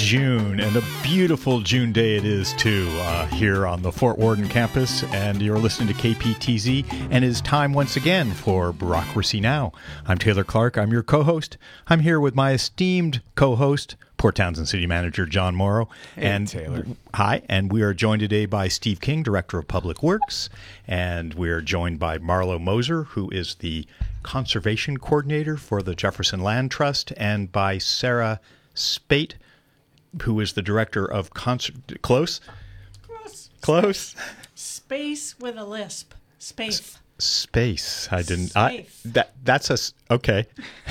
June, and a beautiful June day it is too, here on the Fort Worden campus, and you're listening to KPTZ, and it is time once again for Bureaucracy Now! I'm Taylor Clark, I'm your co-host. I'm here with my esteemed co-host, Port Townsend City Manager John Morrow. Hey, and Taylor. Hi, and we are joined today by Steve King, Director of Public Works, and we are joined by Marlo Moser, who is the Conservation Coordinator for the Jefferson Land Trust, and by Sarah Spate, who is the Director of Close? Space with a lisp. Space. I didn't. Safe. That's okay.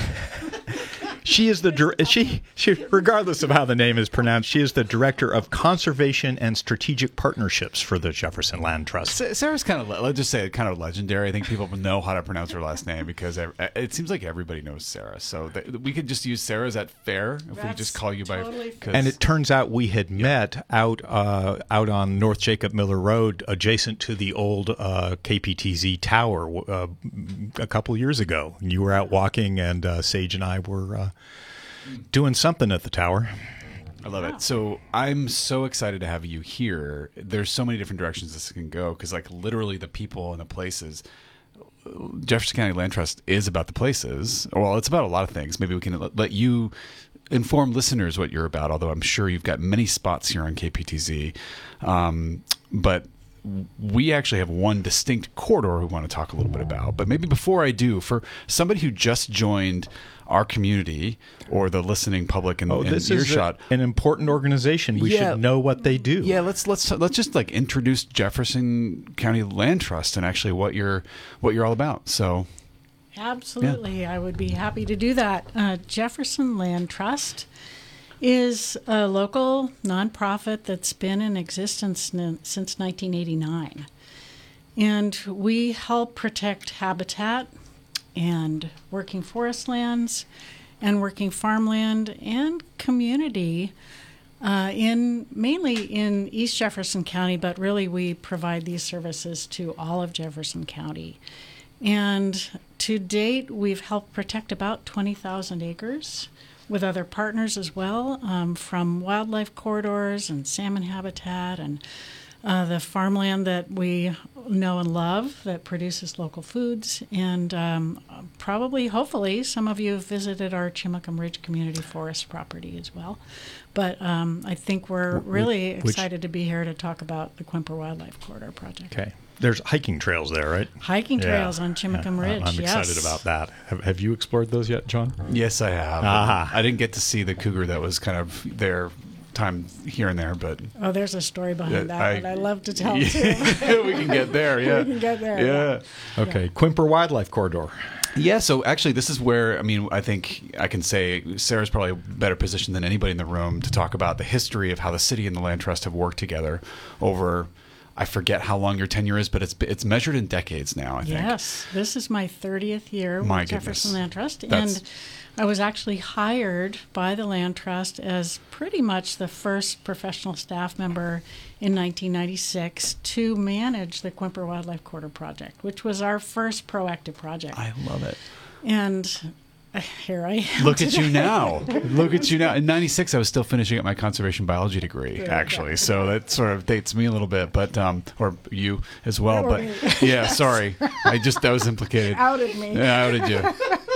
She is she regardless of how the name is pronounced, she is the Director of Conservation and Strategic Partnerships for the Jefferson Land Trust. Sarah's kind of, let's just say, kind of legendary. I think people know how to pronounce her last name because it seems like everybody knows Sarah. So we could just use Sarah. Is that fair? If we just call you totally by... And it turns out we had met out on North Jacob Miller Road, adjacent to the old KPTZ tower a couple years ago. You were out walking, and Sage and I were doing something at the tower. I love it. So I'm so excited to have you here. There's so many different directions this can go because, like, literally the people and the places. Jefferson County Land Trust is about the places. Well, it's about a lot of things. Maybe we can let you inform listeners what you're about, although I'm sure you've got many spots here on KPTZ. But we actually have one distinct corridor we want to talk a little bit about. But maybe before I do, for somebody who just joined our community or the listening public in this earshot, is an important organization. We should know what they do. Yeah, let's just like introduce Jefferson County Land Trust and actually what you're all about. So, Absolutely, yeah. I would be happy to do that. Jefferson Land Trust is a local nonprofit that's been in existence since 1989. And we help protect habitat and working forest lands and working farmland and community mainly in East Jefferson County, but really we provide these services to all of Jefferson County. And to date, we've helped protect about 20,000 acres with other partners as well, from wildlife corridors and salmon habitat and the farmland that we know and love that produces local foods. And probably, hopefully, some of you have visited our Chimacum Ridge Community Forest property as well. But I think we're really excited to be here to talk about the Quimper Wildlife Corridor project. Okay. There's hiking trails there, right? Hiking trails on Chimacum Ridge, I'm excited about that. Have you explored those yet, John? Yes, I have. Ah. I didn't get to see the cougar that was kind of there time here and there, but there's a story behind that I'd love to tell too. We can get there. Yeah, we can get there. Yeah. Okay, Quimper Wildlife Corridor. Yeah, so actually this is where, I think I can say Sarah's probably better positioned than anybody in the room to talk about the history of how the city and the Land Trust have worked together over, I forget how long your tenure is, but it's measured in decades now, I think. Yes, this is my 30th year with Jefferson Land Trust, and I was actually hired by the Land Trust as pretty much the first professional staff member in 1996 to manage the Quimper Wildlife Corridor project, which was our first proactive project. I love it. And here I am. Look at you now. Look at you now. In 96, I was still finishing up my conservation biology degree, actually. So that sort of dates me a little bit, but or you as well. But yeah, sorry. I was implicated. Outed me. Yeah, outed you.